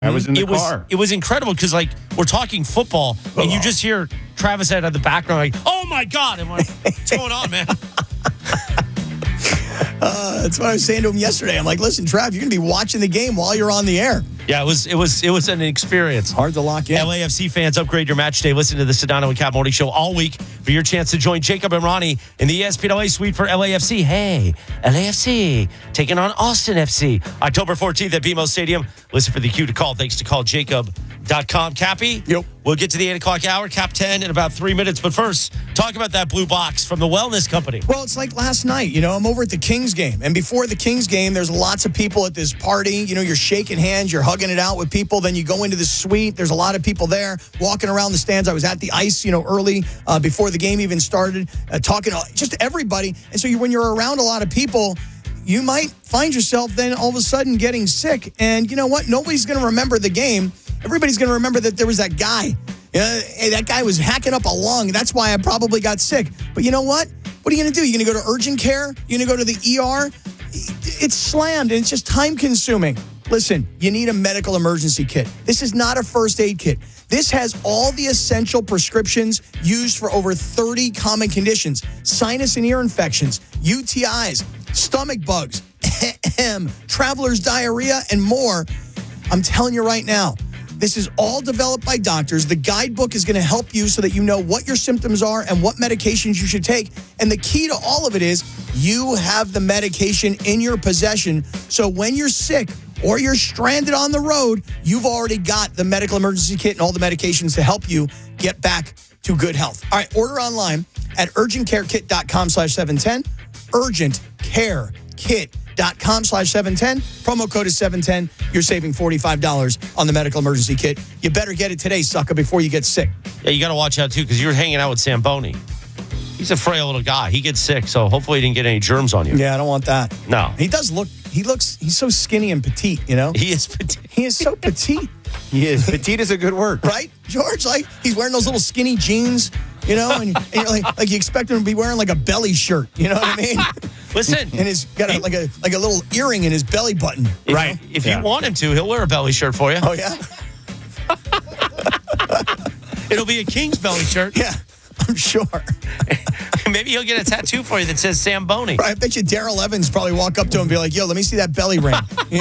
I was in the car. It was incredible because, like, we're talking football, and you just hear Travis out of the background, like, "Oh my God!" I'm like, "What's going on, man?" That's what I was saying to him yesterday. I'm like, "Listen, Trav, you're gonna be watching the game while you're on the air." Yeah, it was an experience. Hard to lock in. LAFC fans, upgrade your match day. Listen to the Sedano and Cap Morning Show all week for your chance to join Jacob and Ronnie in the ESPN suite for LAFC. Hey, LAFC taking on Austin FC. October 14th at BMO Stadium. Listen for the cue to call. Thanks to calljacob.com. Cappy? Yep. We'll get to the 8 o'clock hour, Cap 10, in about 3 minutes. But first, talk about that blue box from the Wellness Company. Well, it's like last night. I'm over at the Kings game. And before the Kings game, there's lots of people at this party. You're shaking hands. You're hugging it out with people. Then you go into the suite. There's a lot of people there walking around the stands. I was at the ice, early before the game even started, talking to just everybody. And so when you're around a lot of people, you might find yourself then all of a sudden getting sick. And you know what? Nobody's going to remember the game. Everybody's going to remember that there was that guy. Hey, that guy was hacking up a lung. That's why I probably got sick. But you know what? What are you going to do? You're going to go to urgent care? You're going to go to the ER? It's slammed, and it's just time-consuming. Listen, you need a medical emergency kit. This is not a first aid kit. This has all the essential prescriptions used for over 30 common conditions: sinus and ear infections, UTIs, stomach bugs, traveler's diarrhea, and more. I'm telling you right now, this is all developed by doctors. The guidebook is going to help you so that you know what your symptoms are and what medications you should take. And the key to all of it is you have the medication in your possession. So when you're sick or you're stranded on the road, you've already got the medical emergency kit and all the medications to help you get back to good health. All right, order online at urgentcarekit.com/710. urgentcarekit.com/710. Promo code is 710. You're saving $45 on the medical emergency kit. You better get it today, sucker, before you get sick. Yeah, you got to watch out, too, because you're hanging out with Samboni. He's a frail little guy. He gets sick, so hopefully he didn't get any germs on you. Yeah, I don't want that. No. He's so skinny and petite, He is petite. He is so petite. He is. Petite is a good word. Right, George? Like, he's wearing those little skinny jeans, and you're like you expect him to be wearing like a belly shirt. You know what I mean? Listen. And he's got a little earring in his belly button. Right. If you want him to, he'll wear a belly shirt for you. Oh, yeah? It'll be a King's belly shirt. Yeah, I'm sure. Maybe he'll get a tattoo for you that says Samboni. Right, I bet you Daryl Evans probably walk up to him and be like, "Yo, let me see that belly ring."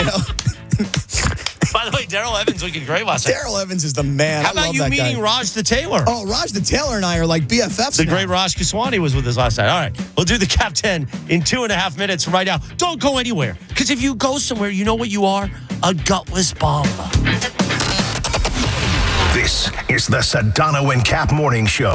By the way, Daryl Evans looking great last night. Daryl Evans is the man. How about you meeting guy. Raj the Taylor? Oh, Raj the Taylor and I are like BFFs. The great Raj Kaswani was with us last night. All right, we'll do the Cap 10 in 2.5 minutes from right now. Don't go anywhere, because if you go somewhere, you know what you are? A gutless bum. This is the Sedano and Cap Morning Show.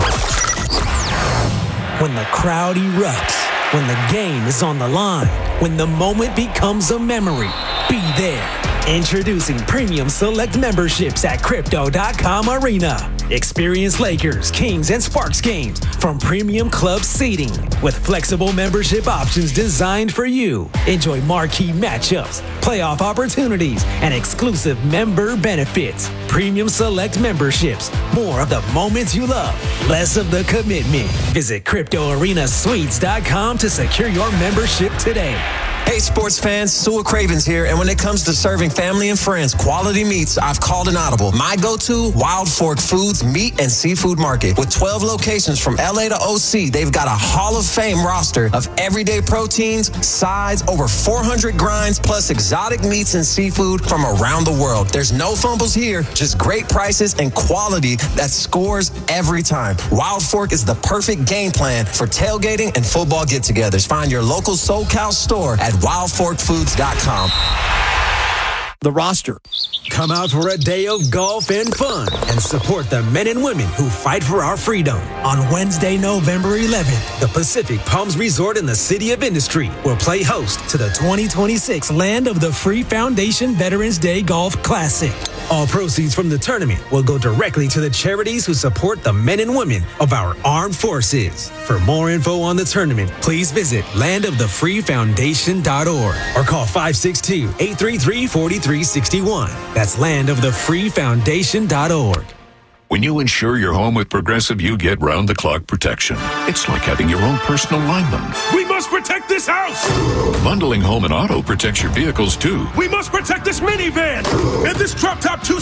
When the crowd erupts, when the game is on the line, when the moment becomes a memory, be there. Introducing Premium Select memberships at Crypto.com Arena. Experience Lakers, Kings, and Sparks games from Premium Club seating with flexible membership options designed for you. Enjoy marquee matchups, playoff opportunities, and exclusive member benefits. Premium Select memberships. More of the moments you love, less of the commitment. Visit CryptoArenaSuites.com to secure your membership today. Hey, sports fans, Stuart Cravens here, and when it comes to serving family and friends quality meats, I've called an audible. My go-to, Wild Fork Foods Meat and Seafood Market. With 12 locations from LA to OC, they've got a Hall of Fame roster of everyday proteins, sides, over 400 grinds, plus exotic meats and seafood from around the world. There's no fumbles here, just great prices and quality that scores every time. Wild Fork is the perfect game plan for tailgating and football get-togethers. Find your local SoCal store at wildforkfoods.com. The roster. Come out for a day of golf and fun and support the men and women who fight for our freedom. On Wednesday, November 11th, the Pacific Palms Resort in the City of Industry will play host to the 2026 Land of the Free Foundation Veterans Day Golf Classic. All proceeds from the tournament will go directly to the charities who support the men and women of our armed forces. For more info on the tournament, please visit landofthefreefoundation.org or call 562-833-4361. That's landofthefreefoundation.org. When you insure your home with Progressive, you get round-the-clock protection. It's like having your own personal lineman. We must protect this house! Bundling home and auto protects your vehicles, too. We must protect this minivan! And this drop-top two